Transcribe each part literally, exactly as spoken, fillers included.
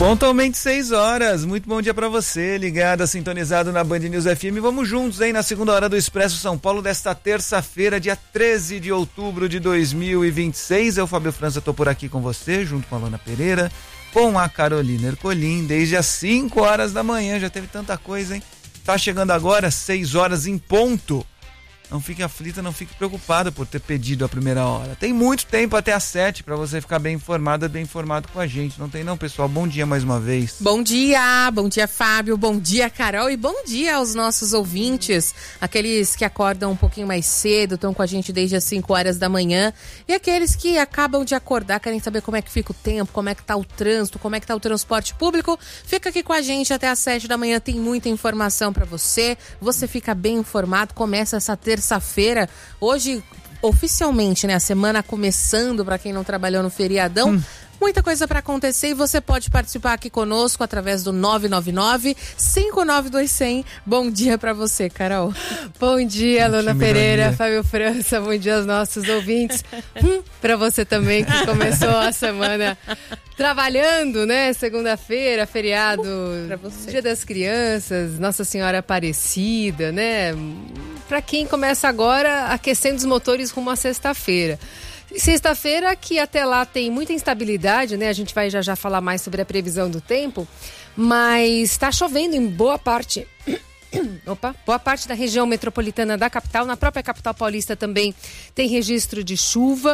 Pontualmente seis horas, muito bom dia pra você, ligado, sintonizado na Band News F M. Vamos juntos, hein, na segunda hora do Expresso São Paulo desta terça-feira, dia treze de outubro de dois mil e vinte e seis. Eu, Fábio França, tô por aqui com você, junto com a Lona Pereira, com a Carolina Ercolim, desde as cinco horas da manhã. Já teve tanta coisa, hein? Tá chegando agora, seis horas em ponto. Não fique aflita, não fique preocupada por ter pedido a primeira hora. Tem muito tempo até às sete para você ficar bem informada, bem informado com a gente. Não tem não, pessoal? Bom dia mais uma vez. Bom dia, bom dia, Fábio, bom dia, Carol, e bom dia aos nossos ouvintes, aqueles que acordam um pouquinho mais cedo, estão com a gente desde as cinco horas da manhã, e aqueles que acabam de acordar, querem saber como é que fica o tempo, como é que tá o trânsito, como é que tá o transporte público. Fica aqui com a gente até às sete da manhã, tem muita informação para você. Você fica bem informado, começa essa terça terça-feira, hoje oficialmente, né, a semana começando para quem não trabalhou no feriadão. Hum. Muita coisa para acontecer e você pode participar aqui conosco através do nove nove nove, cinco nove dois, zero zero. Bom dia para você, Carol. Bom dia, Lona Pereira, Fábio França, bom dia aos nossos ouvintes. hum, para você também que começou a semana trabalhando, né? Segunda-feira, feriado, uh, Dia das Crianças, Nossa Senhora Aparecida, né? Para quem começa agora aquecendo os motores rumo à sexta-feira. Sexta-feira, que até lá tem muita instabilidade, né? A gente vai já já falar mais sobre a previsão do tempo, mas está chovendo em boa parte. Opa, boa parte da região metropolitana da capital, na própria capital paulista também tem registro de chuva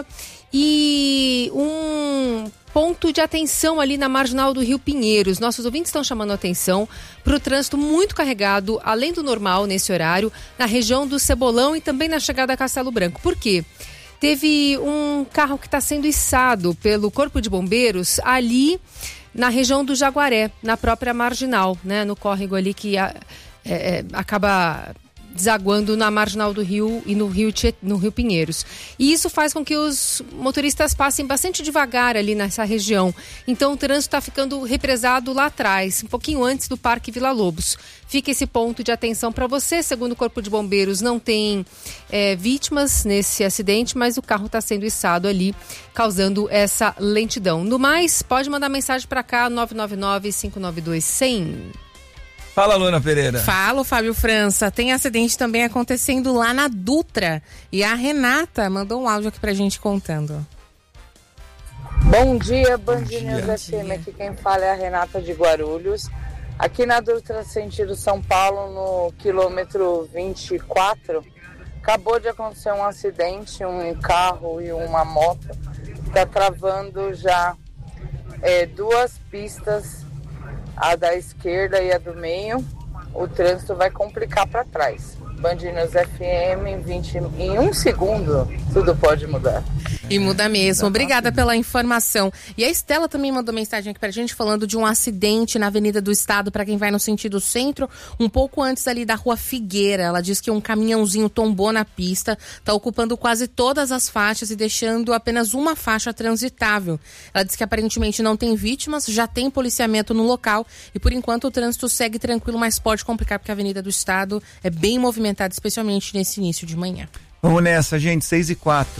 e um ponto de atenção ali na marginal do Rio Pinheiros. Nossos ouvintes estão chamando a atenção para o trânsito muito carregado, além do normal nesse horário, na região do Cebolão e também na chegada a Castelo Branco. Por quê? Teve um carro que está sendo içado pelo Corpo de Bombeiros ali na região do Jaguaré, na própria marginal, né? No córrego ali que a, é, é, acaba desaguando na marginal do Rio e no Rio, no Rio Pinheiros. E isso faz com que os motoristas passem bastante devagar ali nessa região. Então o trânsito está ficando represado lá atrás, um pouquinho antes do Parque Vila Lobos. Fica esse ponto de atenção para você. Segundo o Corpo de Bombeiros, não tem é, vítimas nesse acidente, mas o carro está sendo içado ali, causando essa lentidão. No mais, pode mandar mensagem para cá, nove nove nove, cinco nove dois, zero zero. Fala, Luna Pereira. Fala, Fábio França. Tem acidente também acontecendo lá na Dutra. E a Renata mandou um áudio aqui pra gente contando. Bom dia, Band News F M. Aqui quem fala é a Renata de Guarulhos. Aqui na Dutra, sentido São Paulo, no quilômetro vinte e quatro, acabou de acontecer um acidente, um carro e uma moto. Está travando já é, duas pistas, a da esquerda e a do meio. O trânsito vai complicar para trás. Band News F M, vinte, em um segundo, tudo pode mudar. E muda mesmo. Obrigada pela informação. E a Estela também mandou mensagem aqui pra gente falando de um acidente na Avenida do Estado para quem vai no sentido centro, um pouco antes ali da Rua Figueira. Ela diz que um caminhãozinho tombou na pista, tá ocupando quase todas as faixas e deixando apenas uma faixa transitável. Ela diz que aparentemente não tem vítimas, já tem policiamento no local e por enquanto o trânsito segue tranquilo, mas pode complicar porque a Avenida do Estado é bem movimentada, especialmente nesse início de manhã. Vamos nessa, gente, seis e quatro.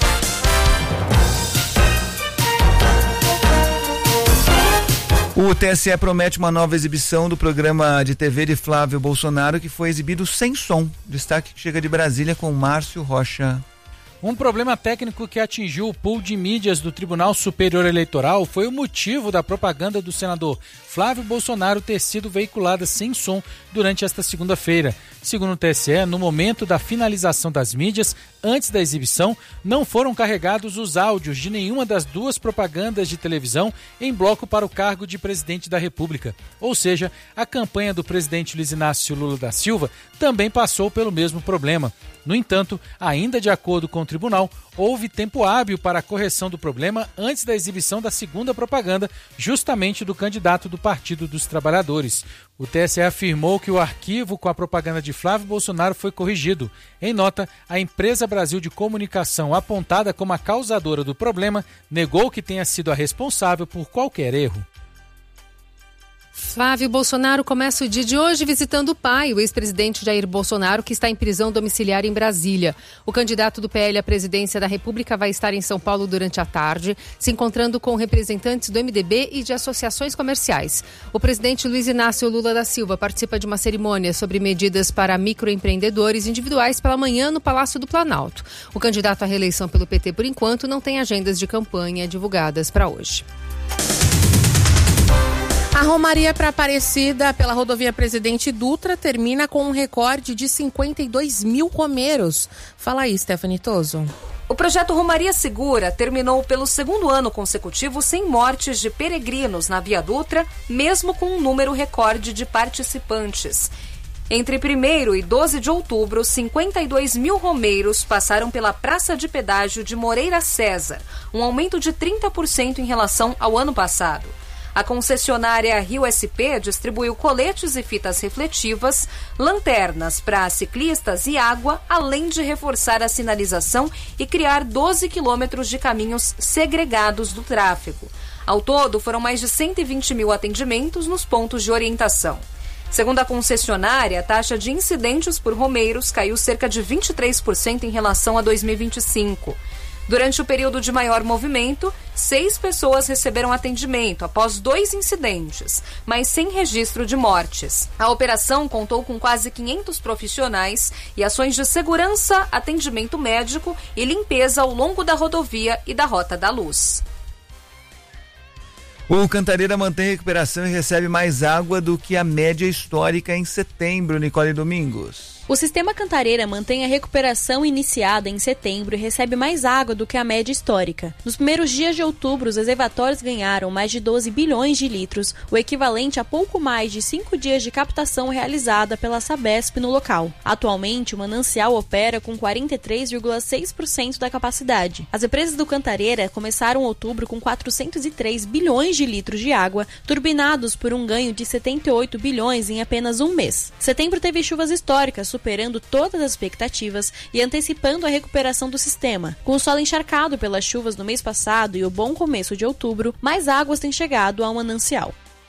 O T S E promete uma nova exibição do programa de T V de Flávio Bolsonaro, que foi exibido sem som. Destaque que chega de Brasília com Márcio Rocha. Um problema técnico que atingiu o pool de mídias do Tribunal Superior Eleitoral foi o motivo da propaganda do senador Flávio Bolsonaro ter sido veiculada sem som durante esta segunda-feira. Segundo o T S E, no momento da finalização das mídias, antes da exibição, não foram carregados os áudios de nenhuma das duas propagandas de televisão em bloco para o cargo de presidente da República. Ou seja, a campanha do presidente Luiz Inácio Lula da Silva também passou pelo mesmo problema. No entanto, ainda de acordo com o tribunal, houve tempo hábil para a correção do problema antes da exibição da segunda propaganda, justamente do candidato do Partido dos Trabalhadores. O T S E afirmou que o arquivo com a propaganda de Flávio Bolsonaro foi corrigido. Em nota, a Empresa Brasil de Comunicação, apontada como a causadora do problema, negou que tenha sido a responsável por qualquer erro. Flávio Bolsonaro começa o dia de hoje visitando o pai, o ex-presidente Jair Bolsonaro, que está em prisão domiciliar em Brasília. O candidato do P L à presidência da República vai estar em São Paulo durante a tarde, se encontrando com representantes do M D B e de associações comerciais. O presidente Luiz Inácio Lula da Silva participa de uma cerimônia sobre medidas para microempreendedores individuais pela manhã no Palácio do Planalto. O candidato à reeleição pelo P T, por enquanto, não tem agendas de campanha divulgadas para hoje. A Romaria para Aparecida pela rodovia Presidente Dutra termina com um recorde de cinquenta e dois mil romeiros. Fala aí, Stephanie Toso. O projeto Romaria Segura terminou pelo segundo ano consecutivo sem mortes de peregrinos na Via Dutra, mesmo com um número recorde de participantes. Entre primeiro e doze de outubro, cinquenta e dois mil romeiros passaram pela Praça de Pedágio de Moreira César, um aumento de trinta por cento em relação ao ano passado. A concessionária Rio S P distribuiu coletes e fitas refletivas, lanternas para ciclistas e água, além de reforçar a sinalização e criar doze quilômetros de caminhos segregados do tráfego. Ao todo, foram mais de cento e vinte mil atendimentos nos pontos de orientação. Segundo a concessionária, a taxa de incidentes por romeiros caiu cerca de vinte e três por cento em relação a dois mil e vinte e cinco. Durante o período de maior movimento, seis pessoas receberam atendimento após dois incidentes, mas sem registro de mortes. A operação contou com quase quinhentos profissionais e ações de segurança, atendimento médico e limpeza ao longo da rodovia e da Rota da Luz. O Cantareira mantém recuperação e recebe mais água do que a média histórica em setembro, Nicole Domingos. O sistema Cantareira mantém a recuperação iniciada em setembro e recebe mais água do que a média histórica. Nos primeiros dias de outubro, os reservatórios ganharam mais de doze bilhões de litros, o equivalente a pouco mais de cinco dias de captação realizada pela Sabesp no local. Atualmente, o manancial opera com quarenta e três vírgula seis por cento da capacidade. As represas do Cantareira começaram outubro com quatrocentos e três bilhões de litros de água, turbinados por um ganho de setenta e oito bilhões em apenas um mês. Setembro teve chuvas históricas, superando todas as expectativas e antecipando a recuperação do sistema. Com o solo encharcado pelas chuvas no mês passado e o bom começo de outubro, mais águas têm chegado ao manancial.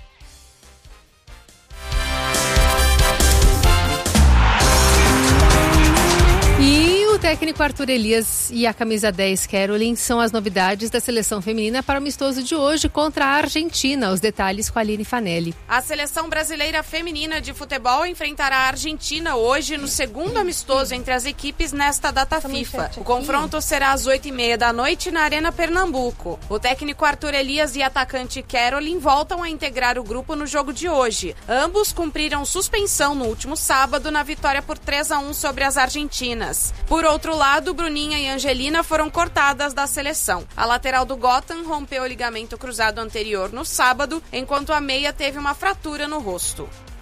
E o técnico Arthur Elias e a camisa dez Caroline são as novidades da seleção feminina para o amistoso de hoje contra a Argentina. Os detalhes com a Aline Fanelli. A seleção brasileira feminina de futebol enfrentará a Argentina hoje no segundo amistoso entre as equipes nesta data FIFA. O confronto será às oito e meia da noite na Arena Pernambuco. O técnico Arthur Elias e a atacante Caroline voltam a integrar o grupo no jogo de hoje. Ambos cumpriram suspensão no último sábado na vitória por três a um sobre as argentinas. Por outro lado, Bruninha e Angelina foram cortadas da seleção. A lateral do Gotham rompeu o ligamento cruzado anterior no sábado, enquanto a meia teve uma fratura no rosto.